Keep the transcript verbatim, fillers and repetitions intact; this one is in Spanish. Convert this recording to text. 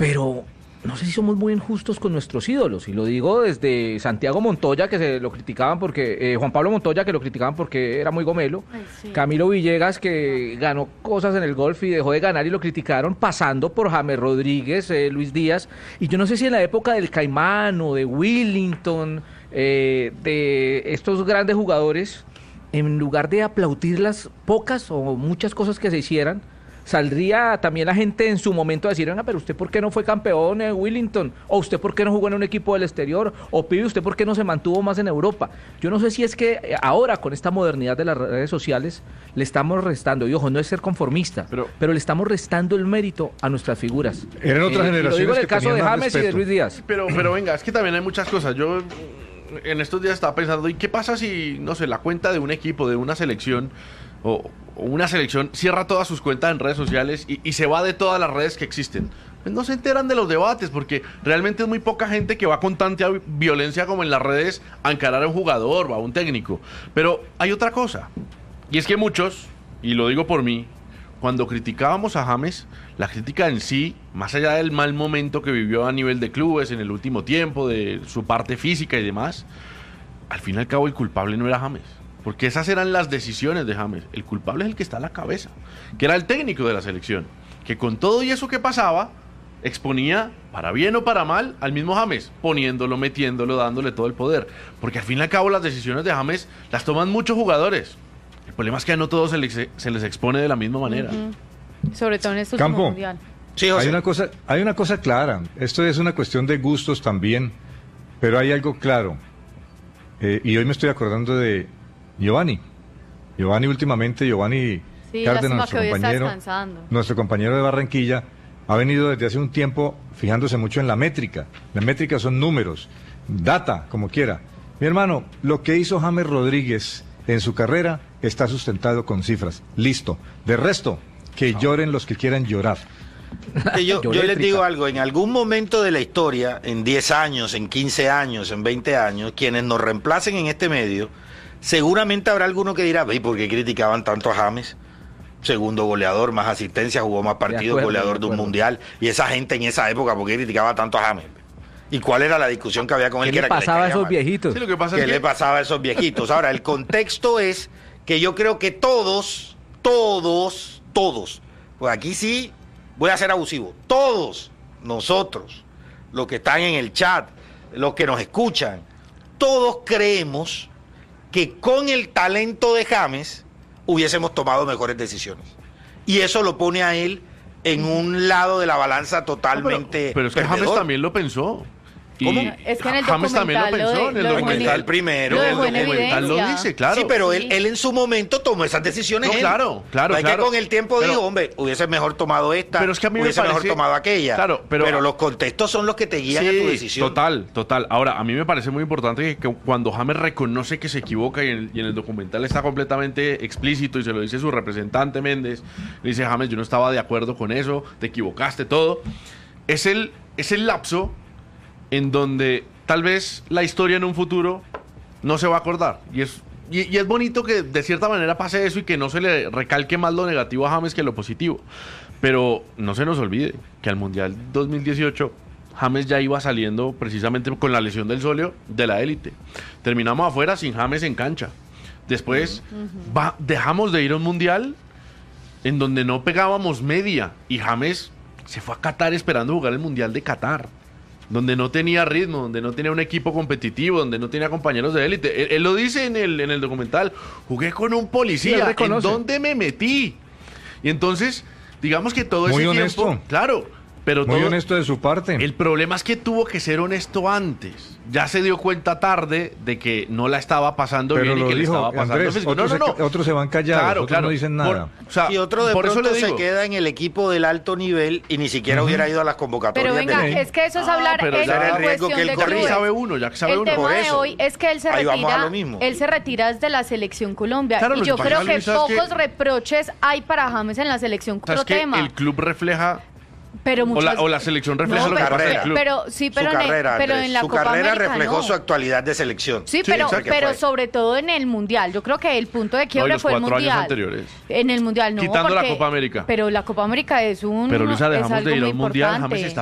pero no sé si somos muy injustos con nuestros ídolos, y lo digo desde Santiago Montoya, que se lo criticaban porque, eh, Juan Pablo Montoya, que lo criticaban porque era muy gomelo, Ay, sí. Camilo Villegas, que ganó cosas en el golf y dejó de ganar y lo criticaron, pasando por James Rodríguez, eh, Luis Díaz, y yo no sé si en la época del Caimán o de Willington, eh, de estos grandes jugadores, en lugar de aplaudir las pocas o muchas cosas que se hicieran, saldría también la gente en su momento a decir, venga, pero usted por qué no fue campeón en Willington, o usted por qué no jugó en un equipo del exterior, o pibe, usted por qué no se mantuvo más en Europa. Yo no sé si es que ahora con esta modernidad de las redes sociales le estamos restando, y ojo, no es ser conformista, pero, pero le estamos restando el mérito a nuestras figuras. Eran otras Eh, y generaciones. lo digo en el que caso tenían de más James y de respeto. Luis Díaz. Pero, pero venga, es que también hay muchas cosas. Yo en estos días estaba pensando, ¿y qué pasa si, no sé, la cuenta de un equipo, de una selección, o, o una selección cierra todas sus cuentas en redes sociales y, y se va de todas las redes que existen? Pues no se enteran de los debates, porque realmente es muy poca gente que va con tanta violencia como en las redes a encarar a un jugador o a un técnico. Pero hay otra cosa, y es que muchos, y lo digo por mí, cuando criticábamos a James, la crítica en sí, más allá del mal momento que vivió a nivel de clubes en el último tiempo, de su parte física y demás, al fin y al cabo el culpable no era James, porque esas eran las decisiones de James. El culpable es el que está a la cabeza, que era el técnico de la selección, que con todo y eso que pasaba, exponía, para bien o para mal, al mismo James, poniéndolo, metiéndolo, dándole todo el poder, porque al fin y al cabo las decisiones de James las toman muchos jugadores. El problema es que a no todos se les, se les expone de la misma manera. Uh-huh. Sobre todo en estos Campo. mundial. Sí, José. Hay una cosa, hay una cosa clara. Esto es una cuestión de gustos también, pero hay algo claro. Eh, y hoy me estoy acordando de Giovanni. Giovanni últimamente, Giovanni Sí, Cárdenas, lástima nuestro que hoy está compañero, descansando. nuestro compañero de Barranquilla, ha venido desde hace un tiempo fijándose mucho en la métrica. Las métricas son números, data, como quiera. Mi hermano, lo que hizo James Rodríguez en su carrera está sustentado con cifras. Listo. De resto, que lloren los que quieran llorar. Que yo, yo les Eléctrica. digo algo, en algún momento de la historia, en diez años, en quince años, en veinte años, quienes nos reemplacen en este medio, seguramente habrá alguno que dirá, ¿y por qué criticaban tanto a James? Segundo goleador, más asistencia, jugó más partidos, acuerdo, goleador de de un acuerdo. mundial. Y esa gente en esa época, ¿por qué criticaba tanto a James? ¿Y cuál era la discusión que había con él? ¿Qué que le era que pasaba a caía esos mal? viejitos? Sí, lo que pasa ¿Qué es que le pasaba a esos viejitos? Ahora, el contexto es que yo creo que todos, todos, todos, pues aquí sí voy a ser abusivo, todos nosotros, los que están en el chat, los que nos escuchan, todos creemos que con el talento de James hubiésemos tomado mejores decisiones. Y eso lo pone a él en un lado de la balanza totalmente pero, pero es que James perdedor. también lo pensó. Y ¿Cómo? Es que en el James también lo documental lo pensó, de- en el lo dejó en documental el primero. lo en el dejó en documental lo evidencia. dice, claro. Sí, pero Sí. Él, él en su momento tomó esas decisiones. No, él. claro, claro, No es claro. que con el tiempo Pero- dijo, hombre, hubiese mejor tomado esta, Pero es que a mí me hubiese mejor parece- tomado aquella. Claro, pero- los contextos son los que te guían a tu decisión. total, total. Ahora, a mí me parece muy importante que, que cuando James reconoce que se equivoca y en, el, y en el documental está completamente explícito y se lo dice su representante Méndez, le dice, James, yo no estaba de acuerdo con eso, te equivocaste, todo. Es el, es el lapso en donde tal vez la historia en un futuro no se va a acordar. Y es, y, y es bonito que de cierta manera pase eso y que no se le recalque más lo negativo a James que lo positivo. Pero no se nos olvide que al Mundial dos mil dieciocho James ya iba saliendo precisamente con la lesión del sóleo de la élite. Terminamos afuera sin James en cancha. Después va- dejamos de ir a un Mundial en donde no pegábamos media y James se fue a Qatar esperando jugar el Mundial de Qatar, donde no tenía ritmo, donde no tenía un equipo competitivo, donde no tenía compañeros de élite. Él, él lo dice en el, en el documental, jugué con un Sí, él policía, ¿en reconoce. dónde me metí? Y entonces, digamos que todo Muy ese honesto. tiempo, claro, pero Muy todo, honesto de su parte. el problema es que tuvo que ser honesto antes. Ya se dio cuenta tarde de que no la estaba pasando Pero bien y lo que le dijo estaba pasando Andrés, físico. otros, no, no, se, no. otros se van callados, Claro, otros claro. no dicen Por- nada. o sea, Y otro de por eso pronto le se digo. queda en el equipo del alto nivel y ni siquiera hubiera ido a las convocatorias. Pero venga, del- es que eso es Ah, hablar pero en ese era el riesgo cuestión que él de corría. Ya que clubes. sabe uno, ya que sabe El uno. tema Por de eso. hoy es que él se Ahí vamos a retira, lo mismo. él se retira desde la selección Colombia. Claro, y lo yo que creo pasa, que Luisa, es pocos que- reproches hay para James en la selección. O sea, Otro es que tema. el club refleja, Pero o muchos... la, o la selección refleja No, lo que pero- pasa en el carrera. club. Pero sí, pero, su en, el- carrera, pero Andrés. en la su Copa carrera América reflejó no. su actualidad de selección. Sí, Sí, pero, exacto. pero Fue. sobre todo en el Mundial. Yo creo que el punto de No, y quiebre los fue el cuatro años Mundial. anteriores. En el Mundial no. Quitando la porque- Copa América. Pero la Copa América es un Pero Luisa, es dejamos algo de ir a muy un Mundial, James importante. está